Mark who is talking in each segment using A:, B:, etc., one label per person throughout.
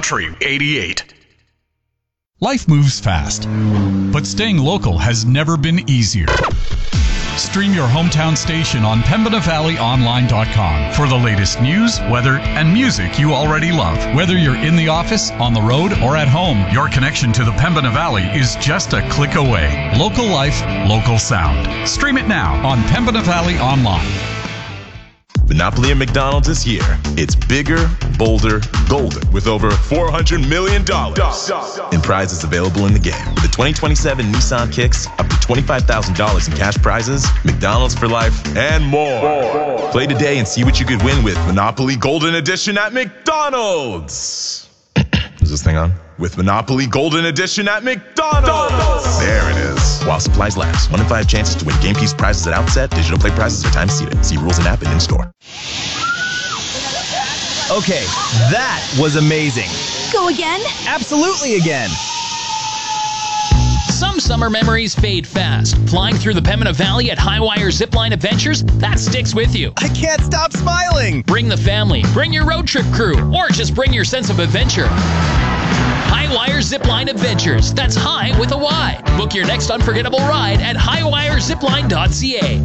A: Country 88.
B: Life moves fast, but staying local has never been easier. Stream your hometown station on PembinaValleyOnline.com for the latest news, weather, and music you already love. Whether you're in the office, on the road, or at home, your connection to the Pembina Valley is just a click away. Local life, local sound. Stream it now on Pembina Valley Online.
C: Monopoly at McDonald's is here. It's bigger, bolder, golden, with over $400 million in prizes available in the game. With the 2027 Nissan Kicks, up to $25,000 in cash prizes, McDonald's for life, and more. Play today and see what you could win with Monopoly Golden Edition at McDonald's. Is this thing on? With Monopoly Golden Edition at McDonald's. There it is. While supplies last. 1 in 5 chances to win game piece prizes at outset. Digital play prizes are time seated. See rules and app and in-store.
D: Okay, that was amazing.
E: Go again?
D: Absolutely again.
F: Some summer memories fade fast. Flying through the Pembina Valley at Highwire Zipline Adventures, that sticks with you.
D: I can't stop smiling.
F: Bring the family, bring your road trip crew, or just bring your sense of adventure. Highwire Zipline Adventures. That's high with a Y. Book your next unforgettable ride at highwirezipline.ca.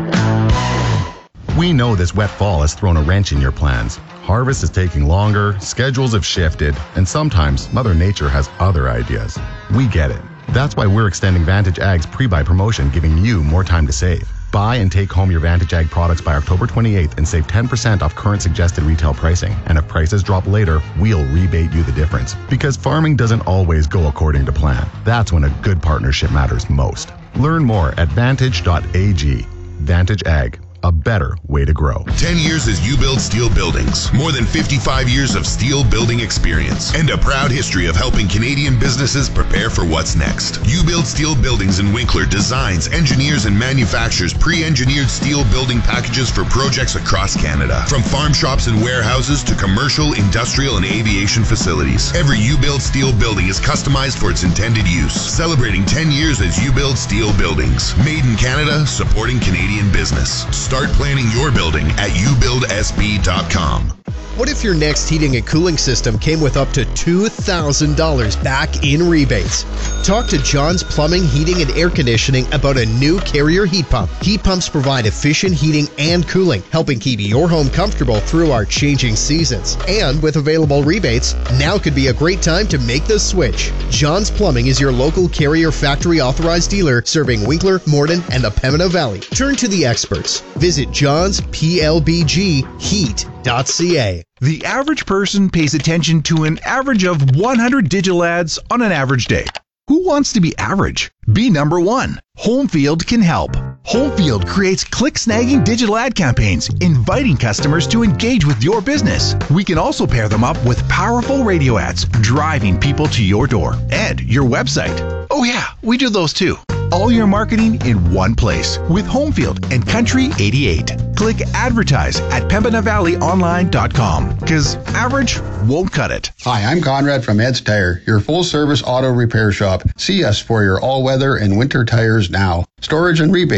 G: We know this wet fall has thrown a wrench in your plans. Harvest is taking longer, schedules have shifted, and sometimes Mother Nature has other ideas. We get it. That's why we're extending Vantage Ag's pre-buy promotion, giving you more time to save. Buy and take home your Vantage Ag products by October 28th and save 10% off current suggested retail pricing. And if prices drop later, we'll rebate you the difference. Because farming doesn't always go according to plan. That's when a good partnership matters most. Learn more at vantage.ag. Vantage Ag. A better way to grow.
H: 10 years as U-Build Steel Buildings. More than 55 years of steel building experience. And a proud history of helping Canadian businesses prepare for what's next. U-Build Steel Buildings in Winkler designs, engineers, and manufactures pre-engineered steel building packages for projects across Canada. From farm shops and warehouses to commercial, industrial, and aviation facilities. Every U-Build Steel building is customized for its intended use. Celebrating 10 years as U-Build Steel Buildings. Made in Canada, supporting Canadian business. Start planning your building at ubuildsb.com.
I: What if your next heating and cooling system came with up to $2,000 back in rebates? Talk to John's Plumbing, Heating, and Air Conditioning about a new Carrier heat pump. Heat pumps provide efficient heating and cooling, helping keep your home comfortable through our changing seasons. And with available rebates, now could be a great time to make the switch. John's Plumbing is your local Carrier factory authorized dealer serving Winkler, Morden, and the Pembina Valley. Turn to the experts. Visit johnsplbgheat.ca.
J: The average person pays attention to an average of 100 digital ads on an average day. Who wants to be average? Be number one. Homefield can help. Homefield creates click-snagging digital ad campaigns, inviting customers to engage with your business. We can also pair them up with powerful radio ads, driving people to your door and your website. Oh yeah, we do those too. All your marketing in one place with Homefield and Country 88. Click advertise at PembinaValleyOnline.com because average won't cut it.
K: Hi, I'm Conrad from Ed's Tire, your full-service auto repair shop. See us for your all-weather and winter tires now. Storage and rebate